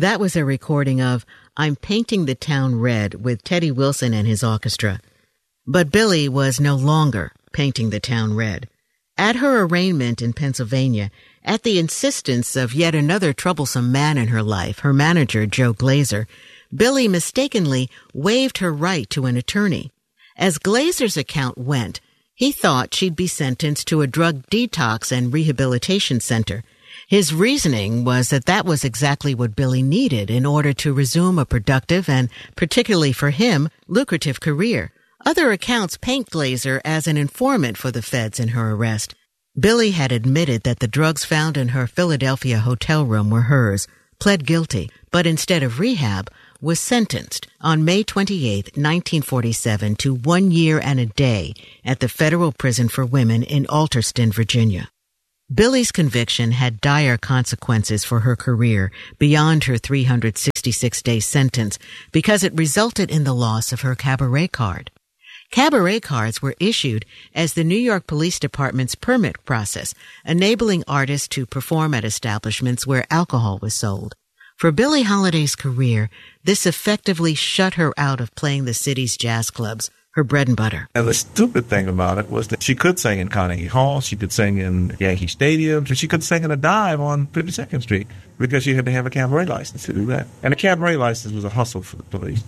That was a recording of I'm Painting the Town Red with Teddy Wilson and his orchestra. But Billie was no longer painting the town red. At her arraignment in Pennsylvania, at the insistence of yet another troublesome man in her life, her manager, Joe Glazer, Billie mistakenly waived her right to an attorney. As Glazer's account went, he thought she'd be sentenced to a drug detox and rehabilitation center. His reasoning was that that was exactly what Billie needed in order to resume a productive and, particularly for him, lucrative career. Other accounts paint Glazer as an informant for the feds in her arrest. Billie had admitted that the drugs found in her Philadelphia hotel room were hers, pled guilty, but instead of rehab, was sentenced on May 28, 1947 to 1 year and a day at the Federal Prison for Women in Alterston, Virginia. Billie's conviction had dire consequences for her career beyond her 366-day sentence because it resulted in the loss of her cabaret card. Cabaret cards were issued as the New York Police Department's permit process, enabling artists to perform at establishments where alcohol was sold. For Billie Holiday's career, this effectively shut her out of playing the city's jazz clubs, her bread and butter. And the stupid thing about it was that she could sing in Carnegie Hall, she could sing in Yankee Stadium, she could sing in a dive on 52nd Street because she had to have a cabaret license to do that. And a cabaret license was a hustle for the police.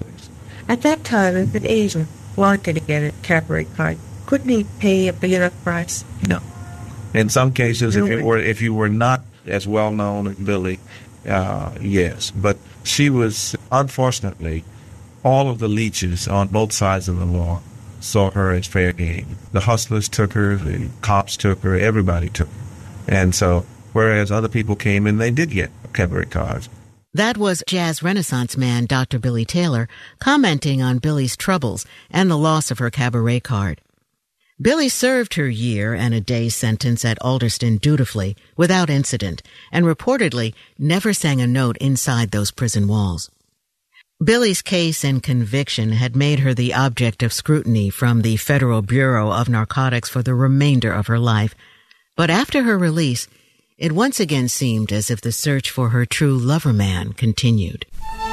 At that time, if an agent wanted to get a cabaret card, couldn't he pay a big enough price? No. In some cases, if you were not as well known as Billie, yes. But she was, unfortunately, all of the leeches on both sides of the law saw her as fair game. The hustlers took her, the cops took her, everybody took her. And so, whereas other people came in, they did get cabaret cards. That was jazz renaissance man Dr. Billy Taylor commenting on Billie's troubles and the loss of her cabaret card. Billie served her year and a day sentence at Alderston dutifully, without incident, and reportedly never sang a note inside those prison walls. Billie's case and conviction had made her the object of scrutiny from the Federal Bureau of Narcotics for the remainder of her life. But after her release, it once again seemed as if the search for her true lover man continued.